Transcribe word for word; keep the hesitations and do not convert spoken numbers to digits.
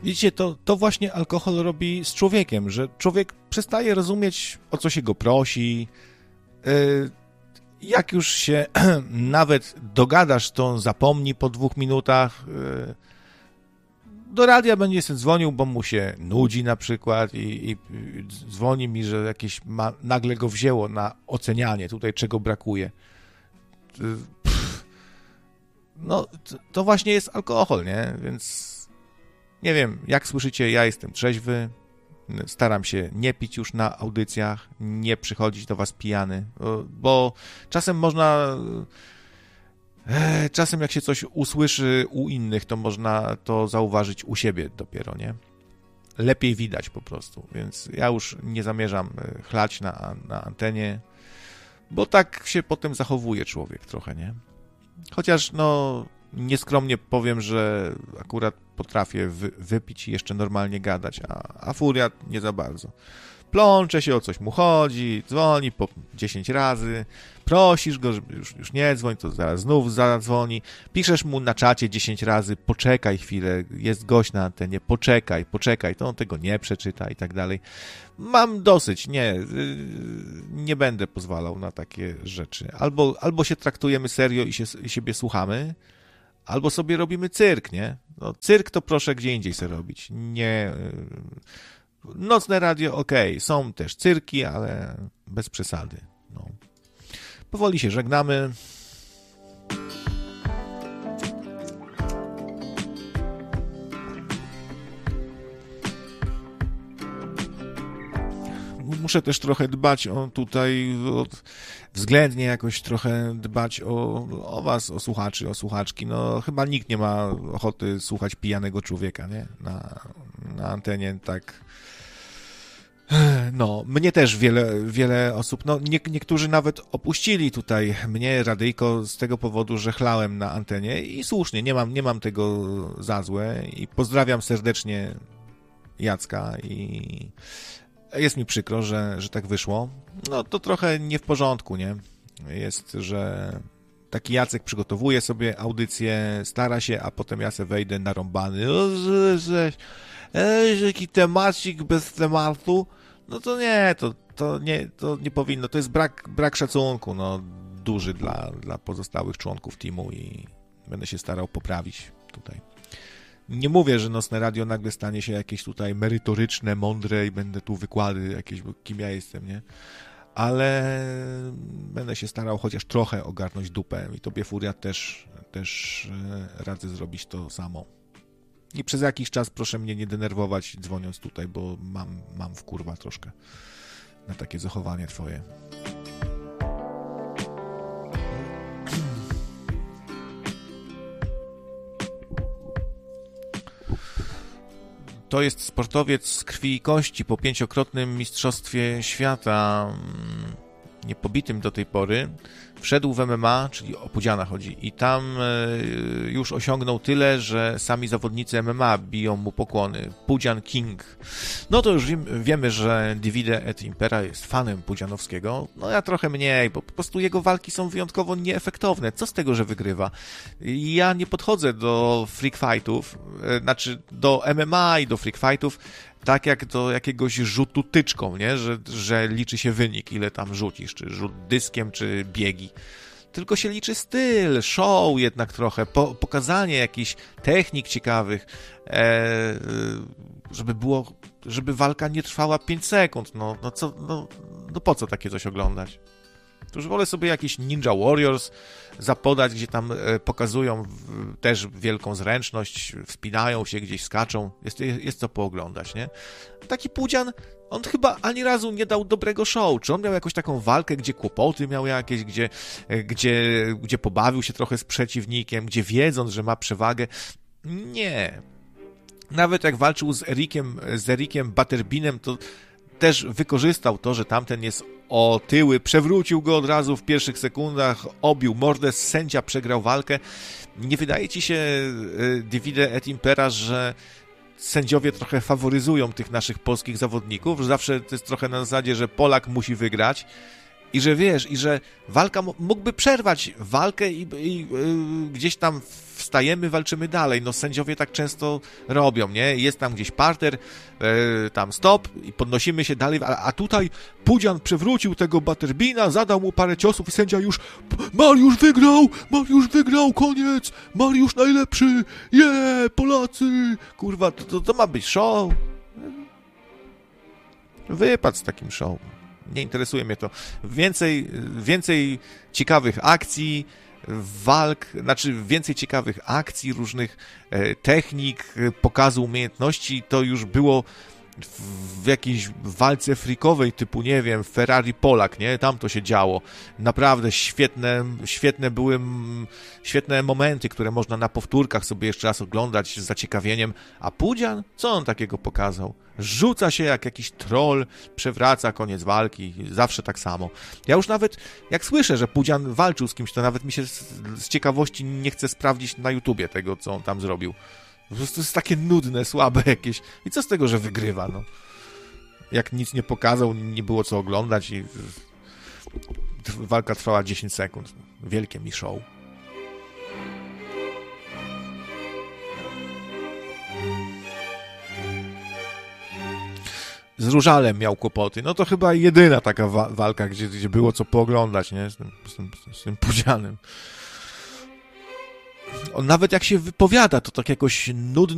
Widzicie, to, to właśnie alkohol robi z człowiekiem, że człowiek przestaje rozumieć, o co się go prosi. Jak już się nawet dogadasz, to on zapomni po dwóch minutach. Do radia będzie się dzwonił, bo mu się nudzi na przykład i, i dzwoni mi, że jakieś ma, nagle go wzięło na ocenianie tutaj, czego brakuje. Pff, no, to właśnie jest alkohol, nie? Więc nie wiem, jak słyszycie, ja jestem trzeźwy, staram się nie pić już na audycjach, nie przychodzić do was pijany, bo czasem można... Czasem jak się coś usłyszy u innych, to można to zauważyć u siebie dopiero, nie? Lepiej widać po prostu, więc ja już nie zamierzam chlać na, na antenie, bo tak się potem zachowuje człowiek trochę, nie? Chociaż, no, nieskromnie powiem, że akurat potrafię wy, wypić i jeszcze normalnie gadać, a, a Furiat nie za bardzo. Plącze się, o coś mu chodzi, dzwoni po dziesięć razy, prosisz go, żeby już, już nie dzwoń, to zaraz znów zadzwoni, piszesz mu na czacie dziesięć razy, poczekaj chwilę, jest gość na antenie, poczekaj, poczekaj, to on tego nie przeczyta i tak dalej. Mam dosyć, nie, nie będę pozwalał na takie rzeczy. Albo, albo się traktujemy serio i, się, i siebie słuchamy, albo sobie robimy cyrk, nie? No, cyrk to proszę gdzie indziej sobie robić, nie... Nocne radio, okej, okay. Są też cyrki, ale bez przesady. No. Powoli się żegnamy. Muszę też trochę dbać o tutaj, o, względnie jakoś trochę dbać o, o was, o słuchaczy, o słuchaczki. No chyba nikt nie ma ochoty słuchać pijanego człowieka, nie? Na, na antenie tak... No, mnie też wiele, wiele osób, no nie, niektórzy nawet opuścili tutaj mnie, radyjko, z tego powodu, że chlałem na antenie i słusznie, nie mam, nie mam tego za złe i pozdrawiam serdecznie Jacka i jest mi przykro, że, że tak wyszło. No to trochę nie w porządku, nie? Jest, że taki Jacek przygotowuje sobie audycję, stara się, a potem ja se wejdę narąbany. O, że, że, że jaki temacik bez tematu. No to nie, to, to nie, to nie powinno. To jest brak, brak szacunku, no, duży dla, dla pozostałych członków teamu i będę się starał poprawić tutaj. Nie mówię, że Nocne Radio nagle stanie się jakieś tutaj merytoryczne, mądre i będę tu wykłady jakieś, kim ja jestem, nie? Ale będę się starał chociaż trochę ogarnąć dupę i tobie, Furiat, też, też radzę zrobić to samo. I przez jakiś czas proszę mnie nie denerwować dzwoniąc tutaj, bo mam, mam wkurwa troszkę na takie zachowanie twoje. To jest sportowiec z krwi i kości po pięciokrotnym mistrzostwie świata, niepobitym do tej pory. Wszedł w M M A, czyli o Pudziana chodzi, i tam już osiągnął tyle, że sami zawodnicy M M A biją mu pokłony. Pudzian King. No to już wiem, wiemy, że Divide et Impera jest fanem Pudzianowskiego. No ja trochę mniej, bo po prostu jego walki są wyjątkowo nieefektowne. Co z tego, że wygrywa? Ja nie podchodzę do freak fightów, znaczy do M M A i do freak fightów, tak jak do jakiegoś rzutu tyczką, nie? Że, że liczy się wynik, ile tam rzucisz, czy rzut dyskiem, czy biegi. Tylko się liczy styl, show jednak trochę, po, pokazanie jakichś technik ciekawych, e, żeby było, żeby walka nie trwała pięć sekund. No, no, co, no, no po co takie coś oglądać? To już wolę sobie jakiś Ninja Warriors zapodać, gdzie tam pokazują też wielką zręczność, wspinają się, gdzieś skaczą. Jest, jest co pooglądać, nie? Taki Pudzian, on chyba ani razu nie dał dobrego show. Czy on miał jakąś taką walkę, gdzie kłopoty miał jakieś, gdzie, gdzie, gdzie pobawił się trochę z przeciwnikiem, gdzie wiedząc, że ma przewagę? Nie. Nawet jak walczył z Erikiem, z Erikiem Butterbinem, to też wykorzystał to, że tamten jest otyły, przewrócił go od razu w pierwszych sekundach, obił mordę, sędzia przegrał walkę. Nie wydaje ci się, Divide et Impera, że sędziowie trochę faworyzują tych naszych polskich zawodników, że zawsze to jest trochę na zasadzie, że Polak musi wygrać i że wiesz, i że walka mógłby przerwać walkę i, i yy, gdzieś tam w wstajemy, walczymy dalej. No sędziowie tak często robią, nie? Jest tam gdzieś parter, e, tam stop i podnosimy się dalej, a, a tutaj Pudzian przewrócił tego Butterbina, zadał mu parę ciosów i sędzia już Mariusz wygrał, Mariusz wygrał, koniec, Mariusz najlepszy, je, yeah, Polacy, kurwa, to, to, to ma być show. Wypad z takim show. Nie interesuje mnie to. Więcej, więcej ciekawych akcji, walk, znaczy więcej ciekawych akcji, różnych e, technik, e, pokazu umiejętności, to już było w, w jakiejś walce freakowej typu, nie wiem, Ferrari Polak, nie? Tam to się działo. Naprawdę świetne, świetne były m, świetne momenty, które można na powtórkach sobie jeszcze raz oglądać z zaciekawieniem. A Pudzian? Co on takiego pokazał? Rzuca się jak jakiś troll, przewraca, koniec walki, zawsze tak samo. Ja już nawet, jak słyszę, że Pudzian walczył z kimś, to nawet mi się z, z ciekawości nie chce sprawdzić na YouTubie tego, co on tam zrobił. Po prostu to jest takie nudne, słabe jakieś. I co z tego, że wygrywa, no? Jak nic nie pokazał, nie było co oglądać i walka trwała dziesięć sekund. Wielkie mi show. Z Różalem miał kłopoty. No to chyba jedyna taka wa- walka, gdzie, gdzie było co pooglądać, nie? Z tym, z tym, z tym Pudzianem. On nawet jak się wypowiada, to tak jakoś nudno